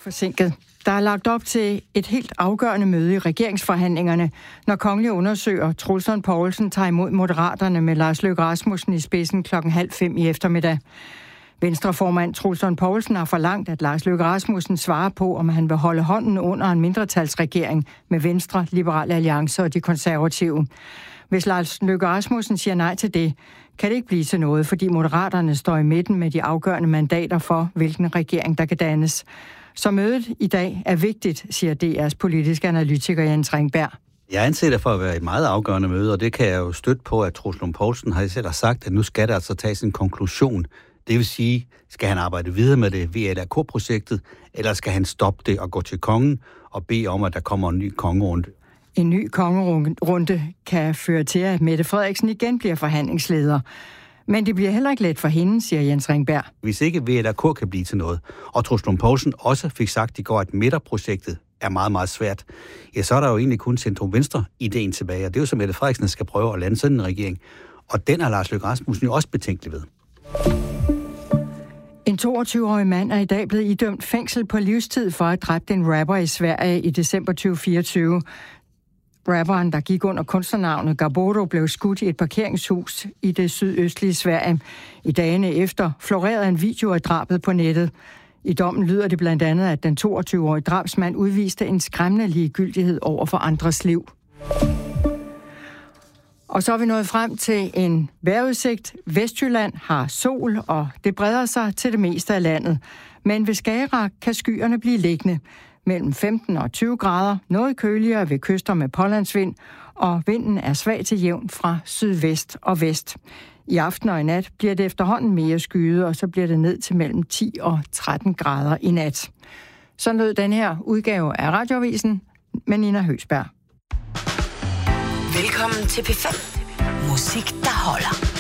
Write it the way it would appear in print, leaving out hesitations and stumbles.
forsinket. Der er lagt op til et helt afgørende møde i regeringsforhandlingerne, når kongelig undersøger Troels Lund Poulsen tager imod Moderaterne med Lars Løkke Rasmussen i spidsen 4:30 i eftermiddag. Venstreformand Troels Lund Poulsen har forlangt, at Lars Løkke Rasmussen svarer på, om han vil holde hånden under en mindretalsregering med Venstre, Liberal Alliance og de konservative. Hvis Lars Løkke Rasmussen siger nej til det, kan det ikke blive til noget, fordi Moderaterne står i midten med de afgørende mandater for, hvilken regering der kan dannes. Så mødet i dag er vigtigt, siger DR's politiske analytiker Jens Ringberg. Jeg anser det for at være et meget afgørende møde, og det kan jeg jo støtte på, at Troels Lund Poulsen har selv sagt, at nu skal der altså tages en konklusion. Det vil sige, skal han arbejde videre med det VLAK-projektet, eller skal han stoppe det og gå til kongen og bede om, at der kommer en ny kongerunde? En ny kongerunde kan føre til, at Mette Frederiksen igen bliver forhandlingsleder. Men det bliver heller ikke let for hende, siger Jens Ringberg. Hvis ikke VLAK kan blive til noget, og Troels Lund Poulsen også fik sagt i går, at midterprojektet er meget, meget svært, ja, så er der jo egentlig kun centrum-venstre-ideen tilbage, og det er jo så, Mette Frederiksen skal prøve at lande sådan en regering. Og den har Lars Løkke Rasmussen jo også betænkelig ved. En 22-årig mand er i dag blevet idømt fængsel på livstid for at have dræbt en rapper i Sverige i december 2024. Rapperen, der gik under kunstnernavnet Gaboro, blev skudt i et parkeringshus i det sydøstlige Sverige. I dagene efter florerede en video af drabet på nettet. I dommen lyder det blandt andet, at den 22-årige drabsmand udviste en skræmmende ligegyldighed over for andres liv. Og så er vi nået frem til en vejrudsigt. Vestjylland har sol, og det breder sig til det meste af landet. Men ved Skagerrak kan skyerne blive liggende. Mellem 15 og 20 grader, noget køligere ved kyster med pålandsvind, og vinden er svag til jævn fra sydvest og vest. I aften og i nat bliver det efterhånden mere skyet, og så bliver det ned til mellem 10 og 13 grader i nat. Så lød den her udgave af Radioavisen med Nina Høsberg. Velkommen til P5. Musik, der holder.